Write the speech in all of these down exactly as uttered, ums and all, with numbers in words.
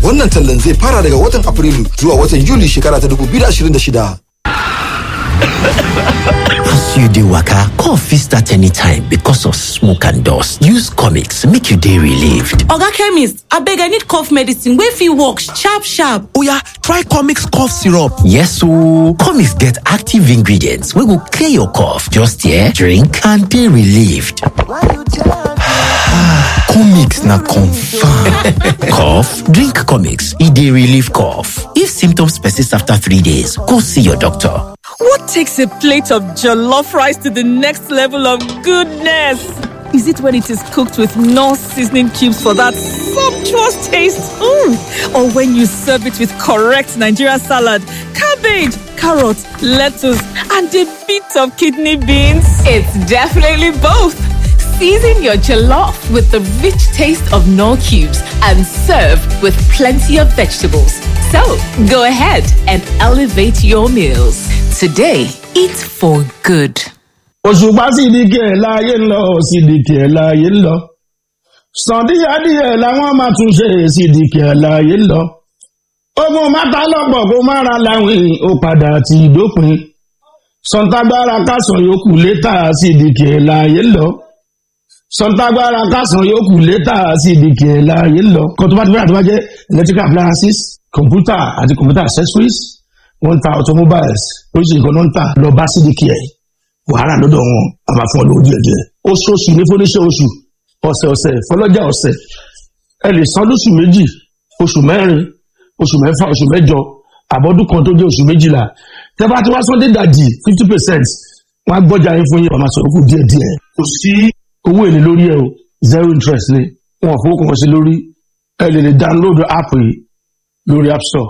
Wannan tallan zai fara daga watan Afrilu zuwa watan Yuli shekara ta dubu biyu da ashirin da shida. As you dey waka, cough fit start anytime because of smoke and dust. Use Comix make you dey relieved. Oga chemist, abeg I need cough medicine wey fit work sharp sharp. Oya, try Comix cough syrup. Yes ooo, Comix get active ingredients wey go clear your cough. Just here, drink and dey relieved. Comix na confirm. Cough? Drink Comix, e dey relieve cough. If symptoms persist after three days, go see your doctor. What takes a plate of jollof rice to the next level of goodness? Is it when it is cooked with Knorr seasoning cubes for that sumptuous taste? Mm. Or when you serve it with correct Nigerian salad, cabbage, carrot, lettuce, and a bit of kidney beans? It's definitely both. Season your jollof with the rich taste of Knorr cubes and serve with plenty of vegetables. So, go ahead and elevate your meals. Today, eat for good. Òṣùpá sídìkì ẹ̀ láyé ń lọ, sídìkì ẹ̀ láyé ń lọ. Sàndíyàdíyà làwọn máa tún ṣe sídìkì ẹ̀ láyé ń lọ. Ogun máta lọ́pọ̀ kó má ra láwìn ó padà ti dópin. Sọ̀ntagbára kásán yòókù létà sídìkì ẹ̀ láyé ń lọ. Sọ̀ntagbára kásán yòókù létà sídìkì ẹ̀ láyé ń lọ. Kan tó bá ti bẹ̀rẹ̀ tó bá jẹ́ electrical appliances, computer àti computer accessories, wọ́n ń ta automobiles, oríṣiríṣi nǹkan náà ń tà lọ bá sídìkì ẹ̀. Wàhálà lọ́dọ̀ wọn a máa fún ọ lówó díẹ̀ díẹ̀. Oṣooṣù ní fúnníṣẹ́ oṣù, ọ̀sẹ̀ ọ̀sẹ̀ fọlọ́jà ọ̀sẹ̀. Ẹ lè san lóṣù méjì, oṣù mẹ́rin, oṣù mẹ́fà, oṣù mẹ́jọ, àbọ̀dún kan tó jẹ́ oṣù méjìlá. Tẹ́ bá ti wá sọ́dé dàjì fifty percent, wọ́n á gbọ́jà yín fún yín, wọ́n máa sọ̀rọ̀ kù díẹ̀ díẹ̀. Kò sí owó èlé lórí ẹ o, zero interest ni. Wọ́n fowó kan sí lórí. Ẹ lè lè download app yìí lórí App Store.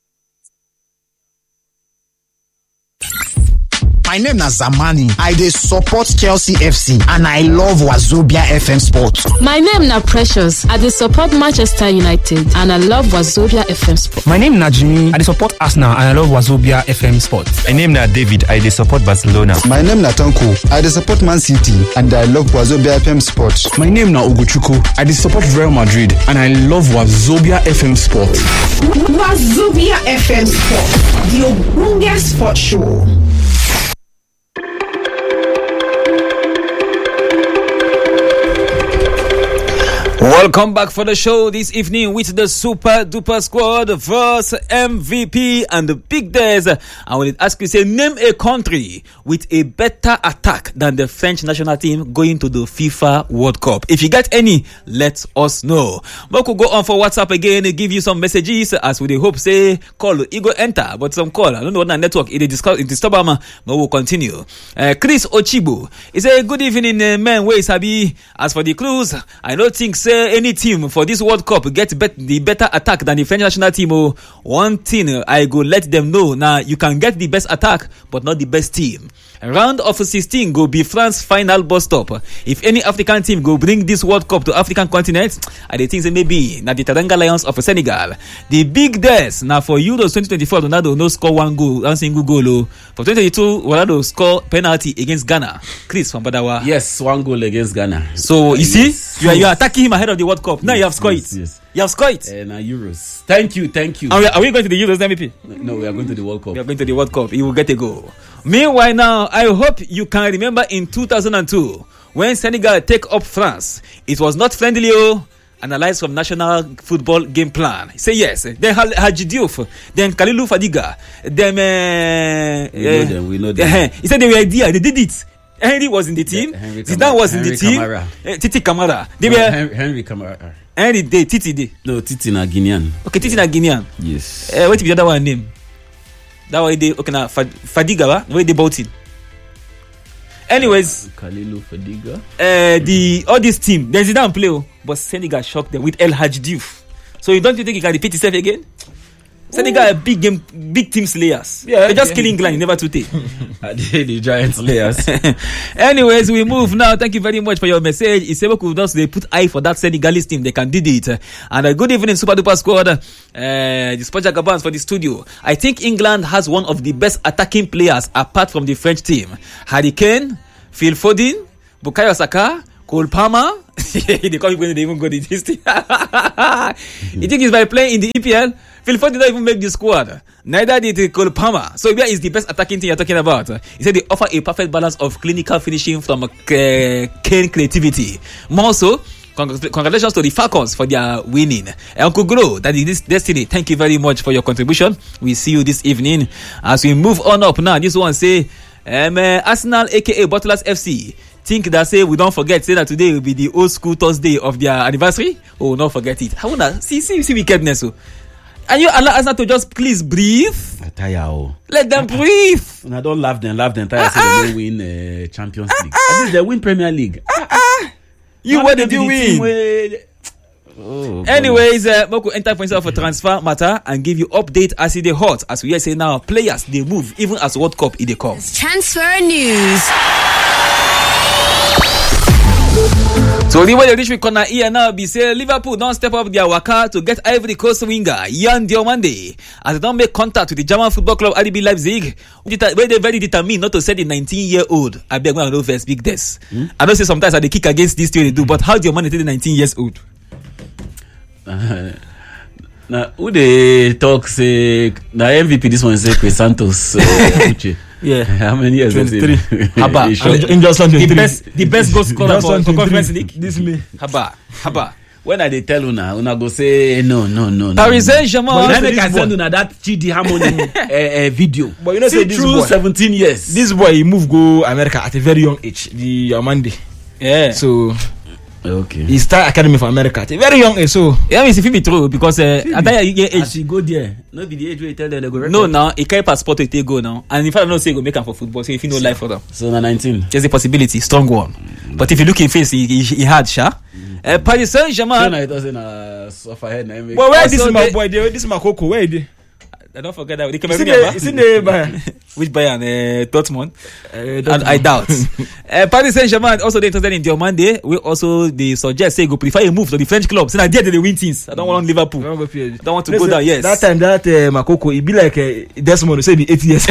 My name na Zamani. I dey support Chelsea F C and I love Wazobia F M Sport. My name na Precious. I dey support Manchester United and I love Wazobia F M Sport. My name na Jimmy. I dey support Arsenal and I love Wazobia F M Sport. My name na David. I dey support Barcelona. My name na Tanko. I dey support Man City and I love Wazobia F M Sport. My name na Ugochukwu. I dey support Real Madrid and I love Wazobia F M Sport. Wazobia F M Sport, the Ogbonge Sport Show. Welcome back for the show this evening with the Super Duper Squad versus M V P and the big days. I will ask you, say, name a country with a better attack than the French national team going to the FIFA World Cup. If you get any, let us know. We could go on for WhatsApp again and give you some messages as we hope, say, call, it go enter, but some call. I don't know what network it is disturb, but we'll continue. Uh, Chris Ochibo, he say, good evening, uh, men, where is Habi? As for the clues, I don't think, say, any team for this World Cup get bet- the better attack than the French national team. Oh, one thing uh, I go let them know now, you can get the best attack but not the best team. Round of sixteen go be France final bus stop. If any African team go bring this World Cup to African continent, I dey think say maybe na the Teranga Lions of Senegal. The big days now for Euros twenty twenty-four, Ronaldo no score one goal, one single goal. Oh. For twenty twenty-two, Ronaldo score penalty against Ghana. Chris from Badawa. Yes, one goal against Ghana. So you see, yes. you are you are attacking him ahead of the World Cup. Now yes, you have scored yes, it. Yes. You have scored it. Uh, now Euros. Thank you, thank you. Are we, are we going to the Euros M V P? No, we are going to the World Cup. We are going to the World Cup. You will get a goal. Meanwhile, now I hope you can remember in two thousand two when Senegal take up France. It was not friendly. Oh, analyzed from National Football Game Plan. Say yes. Then Hadji Diouf. Then Kalilou Fadiga. Then uh, we know uh, them. We know them. Uh, he said they were there. They did it. Henry was in the team. Zidane was in the team. Uh, Titi Kamara. They no, were Henry, Henry Kamara. Henry Day. Titi Day. No, Titi na Guinean. Okay, Titi na Guinean. Yes. Uh, what is the other one name? That way they okay now Fadiga, wa? Where they bought it. Anyways, Kalilou Fadiga. Uh, the all this team, then Zidane play, but Senegal shocked them with El Hadji Diouf. So you don't you think he can repeat himself again? Senegal are big game, big team slayers. Yeah, they just yeah. kill England, never to take. The giant slayers. Anyways, we move now. Thank you very much for your message. It's able to they put eye for that Senegalese team. They can do it. And a good evening, Super Duper Squad. Uh, the Sport Jagabans for the studio. I think England has one of the best attacking players apart from the French team. Harry Kane, Phil Foden, Bukayo Saka, Cole Palmer. They can't even, they even go to this thing. You think he's by playing in the E P L? Phil Foden did not even make the squad. Neither did Cole Palmer. So where is the best attacking team you're talking about? He said they offer a perfect balance of clinical finishing from uh, keen creativity. More so, congratulations to the Falcons for their winning. Uncle Gro, that is this destiny. Thank you very much for your contribution. We see you this evening. As we move on up now, this one say, um, uh, Arsenal, aka Butlers F C, think that say we don't forget, say that today will be the old school Thursday of their anniversary. Oh, don't forget it. I wanna see, see, see wickedness. So. And you allow Arsenal to just please breathe. Tire. Let them breathe. I don't laugh them, laugh them. Tire. Say they don't win uh, Champions League. At least they win Premier League. You Not what did you win? Where... Oh, Anyways, uh, Moko enter for himself for transfer matter and give you update as it dey hot. As we say now, players they move even as World Cup it dey come. Transfer news. So the way they reach with corner here now be say Liverpool don't step up their waka to get Ivory Coast winger Yan Diomande as they don't make contact with the German football club R B Leipzig, where they very determined not to send the nineteen-year-old. I beg when I know first big this. Hmm? I don't say sometimes I they kick against this thing they do, but how Diomande take the nineteen years old? Uh, now who they talk say the M V P this one say Chris Santos. Uh, Yeah. How many years? twenty-three. Haba. In just twenty-three. The best, the best goal scorer for, for Conference League. This me. Haba. Haba. When I they tell una, una go say no, no, no. Paris Saint-Germain. Let me can send una that G D Harmony uh, uh, video. But you know, say this boy, seventeen years. This boy he move go America at a very young age. The Amande. Yeah. So. Okay. He start academy for America at a very young age. So yeah, I mean, if it be true because uh, at that age, as he go there, no be the age where you tell them they go record. No, now he carry passport to take go now, and if I don't say he go make him for football, so if you know life for them. So na nineteen. There's a possibility, strong one. Mm. But if you look in face, he he, he had sha. Mm. Uh, Paris Saint-Germain. It doesn't uh, suffer head. Well, where this is my boy? This is my Coco. Where is he? I don't forget that. Is it the Bayern? Which Bayern? Uh, Dortmund. Uh, and I doubt. uh, Paris Saint-Germain also they interested in Diomande. We also they suggest say go prefer a move to the French club. So now there they win things. I don't want Liverpool. I don't, go I don't want to Listen, go down. Yes. That time that uh, Makoko, it be like uh, Desmond say be eight years.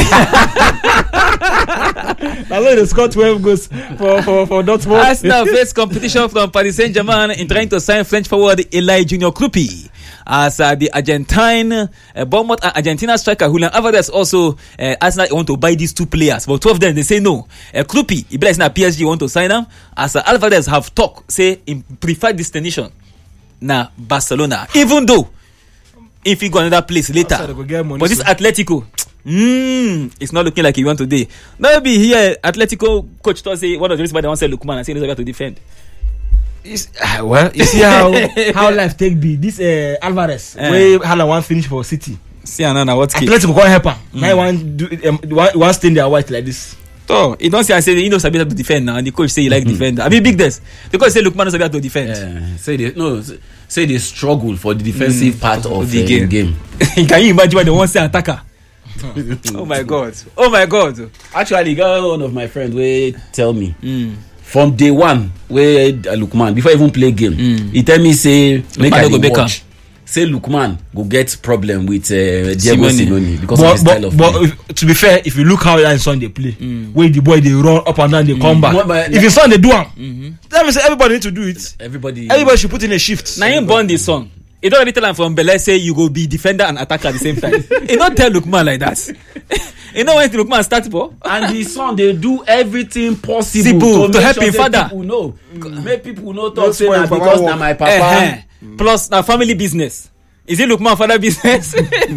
That's why they scored twelve goals for for for Dortmund. Arsenal face competition from Paris Saint-Germain in trying to sign French forward Eli Junior Krupi. As uh, the Argentine, uh, Bournemouth and Argentina striker Julian Alvarez also, uh, Arsenal want to buy these two players, but two of them they say no. Uh, Krupi, he belongs in P S G want to sign him. As uh, Alvarez have talked, say in preferred destination, na Barcelona. Even though if he go another place later, money, but this Atletico, mm, it's not looking like he want today. Maybe here Atletico coach to say one of the reasons why they want to sell Lukman and say he's about to defend. Uh, well, you see how how life take be. This uh, Alvarez, uh, where Haaland one finish for City. See, Anana, what's key? Atletico can't help him. Mm. Now one do um, one, one stain their white like this. So he don't say I say he knows about to defend now, and the coach say he like mm-hmm. defend. I mean big this because say Lukman knows about to defend. Yeah. Say they no say they struggle for the defensive mm. part of the uh, game. game. Can you imagine when they want to say attacker? Oh my god! Oh my god! Actually, got one of my friends will tell me. Mm. From day one, where uh, Lukman before I even play game, mm. he tell me say make I go watch. Say Lukman go get problem with uh, Diego Simeone because but, of his but, style of but play. If, to be fair, if you look how that son they play, mm. where the boy they run up and down, they mm. come back. But, if your son they do them, mm-hmm. that means everybody need to do it. Everybody, everybody should put in a shift. Now you born this son. You don't really tell him from Bele say you go be defender and attacker at the same time. You don't tell Lukman like that. You know when Lukman starts for? And the son they do everything possible Sibu, to, to help sure him father. People know, mm. make people know talk say na because na my papa. Uh-huh. Mm. Plus na family business. Is it Lukman father business?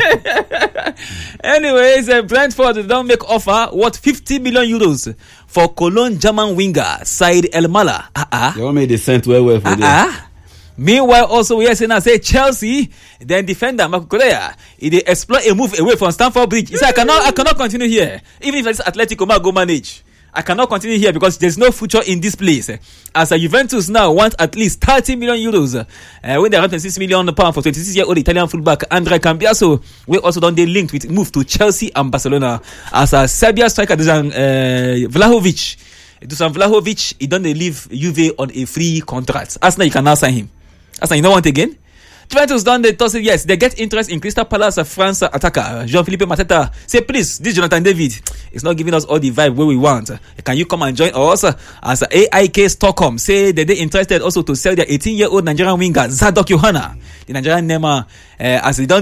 Anyways, uh, Brentford don't make offer worth fifty million euros for Cologne German winger Said El Mala. Ah uh-uh. You all made the cent well well for uh-uh. them. Meanwhile, also we are saying now say Chelsea, then defender Marco Correa, he they explore a move away from Stamford Bridge. He said, I cannot, I cannot continue here. Even if it's Atletico might go manage, I cannot continue here because there's no future in this place. As a Juventus now want at least thirty million euros, uh, when they have twenty-six million pounds for twenty-six-year-old Italian fullback Andre Cambiaso, we also done they linked with move to Chelsea and Barcelona. As a Serbia striker Dusan uh, Vlahovic, Dusan Vlahovic, he done they leave Juve on a free contract. Arsenal, you can now sign him. Arsenal, you don't want again? Juventus done the toss. Yes, they get interest in Crystal Palace uh, France uh, attacker Jean-Philippe Mateta. Say, please, this Jonathan David is not giving us all the vibe where we want. Uh, can you come and join us? Uh, as uh, A I K Stockholm say that they interested also to sell their eighteen-year-old Nigerian winger Zadok Yohana. The Nigerian name, uh, as they done